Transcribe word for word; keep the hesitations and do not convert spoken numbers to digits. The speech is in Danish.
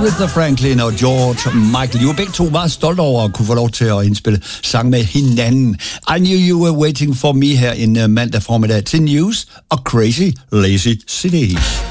Aretha Franklin og George Michael. I var begge to meget stolte over at kunne få lov til at indspille sang med hinanden. I Knew You Were Waiting For Me her en mandag formiddag til News og Crazy Lazy City.